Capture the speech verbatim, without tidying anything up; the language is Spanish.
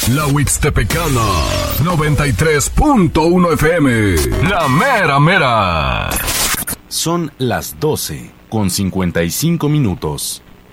La Huixtepecana, noventa y tres punto uno F M. La mera mera. Son las doce con cincuenta y cinco minutos.